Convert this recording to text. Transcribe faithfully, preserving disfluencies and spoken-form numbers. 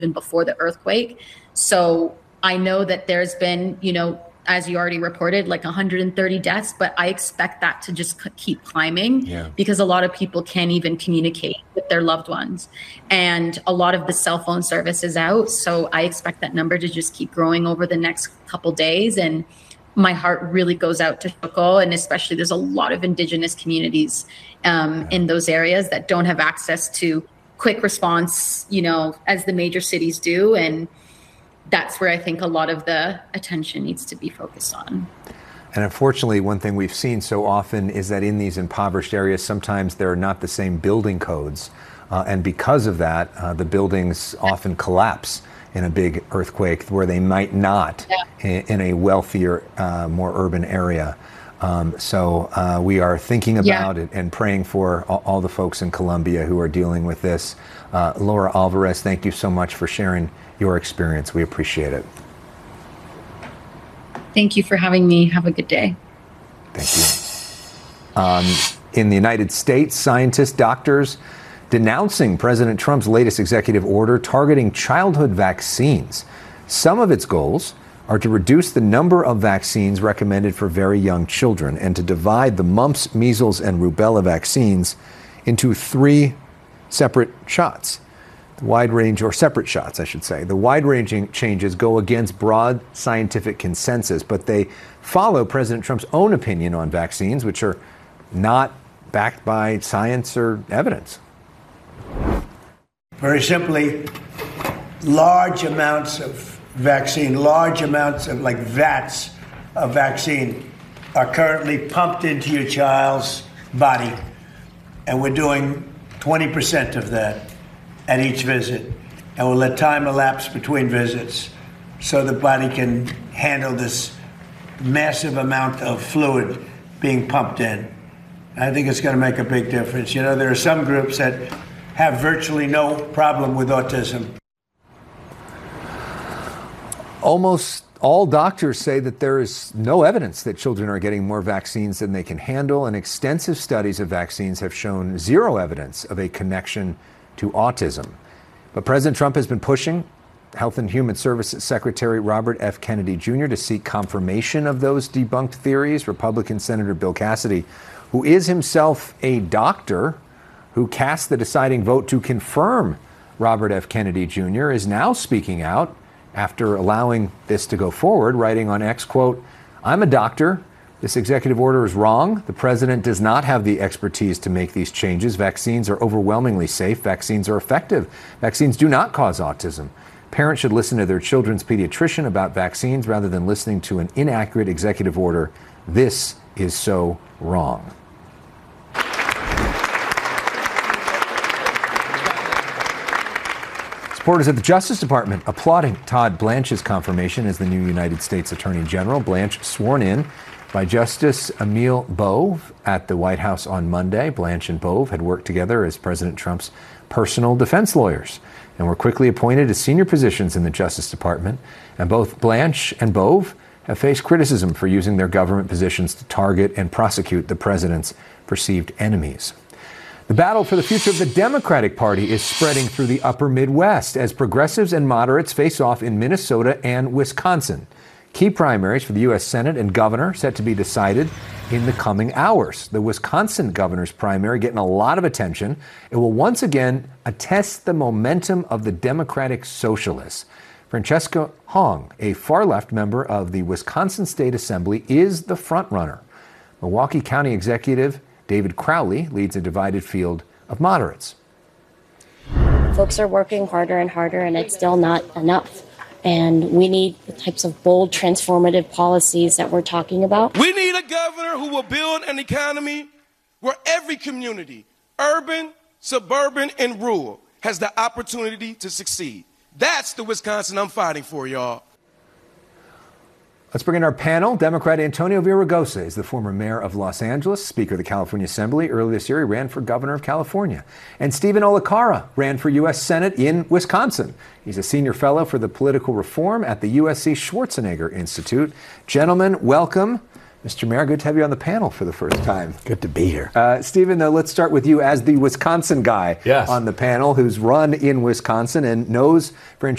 even before the earthquake. So I know that there's been, you know, as you already reported, like one hundred thirty deaths, but I expect that to just keep climbing yeah. because a lot of people can't even communicate with their loved ones. And a lot of the cell phone service is out. So I expect that number to just keep growing over the next couple days. And my heart really goes out to Schuylkill, and especially there's a lot of Indigenous communities um, yeah. in those areas that don't have access to quick response, you know, as the major cities do. And that's where I think a lot of the attention needs to be focused on. And unfortunately, one thing we've seen so often is that in these impoverished areas, sometimes there are not the same building codes. Uh, and because of that, uh, the buildings often collapse in a big earthquake where they might not yeah. in, in a wealthier, uh, more urban area. Um, so uh, we are thinking about yeah. it and praying for all, all the folks in Colombia who are dealing with this. Uh, Laura Alvarez, thank you so much for sharing your experience. We appreciate it. Thank you for having me. Have a good day. Thank you. Um, in the United States, scientists, doctors denouncing President Trump's latest executive order targeting childhood vaccines. Some of its goals are to reduce the number of vaccines recommended for very young children and to divide the mumps, measles, and rubella vaccines into three separate shots. The wide range, or separate shots, I should say. The wide-ranging changes go against broad scientific consensus, but they follow President Trump's own opinion on vaccines, which are not backed by science or evidence. Very simply, large amounts of vaccine, large amounts of like vats of vaccine are currently pumped into your child's body. And we're doing twenty percent of that at each visit. And we'll let time elapse between visits so the body can handle this massive amount of fluid being pumped in. I think it's going to make a big difference. You know, there are some groups that have virtually no problem with autism. Almost all doctors say that there is no evidence that children are getting more vaccines than they can handle, and extensive studies of vaccines have shown zero evidence of a connection to autism. But President Trump has been pushing Health and Human Services Secretary Robert F. Kennedy Junior to seek confirmation of those debunked theories. Republican Senator Bill Cassidy, who is himself a doctor who cast the deciding vote to confirm Robert F. Kennedy Junior, is now speaking out after allowing this to go forward, writing on X, quote, "I'm a doctor. This executive order is wrong. The president does not have the expertise to make these changes. Vaccines are overwhelmingly safe. Vaccines are effective. Vaccines do not cause autism. Parents should listen to their children's pediatrician about vaccines rather than listening to an inaccurate executive order. This is so wrong." Supporters at the Justice Department applauding Todd Blanche's confirmation as the new United States Attorney General. Blanche sworn in by Justice Emile Bove at the White House on Monday. Blanche and Bove had worked together as President Trump's personal defense lawyers and were quickly appointed to senior positions in the Justice Department. And both Blanche and Bove have faced criticism for using their government positions to target and prosecute the president's perceived enemies. The battle for the future of the Democratic Party is spreading through the upper Midwest as progressives and moderates face off in Minnesota and Wisconsin. Key primaries for the U S Senate and governor set to be decided in the coming hours. The Wisconsin governor's primary getting a lot of attention. It will once again attest the momentum of the Democratic Socialists. Francesca Hong, a far-left member of the Wisconsin State Assembly, is the frontrunner. Milwaukee County Executive David Crowley leads a divided field of moderates. Folks are working harder and harder, and it's still not enough. And we need the types of bold, transformative policies that we're talking about. We need a governor who will build an economy where every community, urban, suburban, and rural, has the opportunity to succeed. That's the Wisconsin I'm fighting for, y'all. Let's bring in our panel. Democrat Antonio Villaraigosa is the former mayor of Los Angeles, Speaker of the California Assembly. Earlier this year, he ran for governor of California. And Stephen Olikara ran for U S Senate in Wisconsin. He's a senior fellow for the political reform at the U S C Schwarzenegger Institute. Gentlemen, welcome Mister Mayor, good to have you on the panel for the first time. Good to be here. Uh, Stephen, though, let's start with you as the Wisconsin guy yes. on the panel who's run in Wisconsin and knows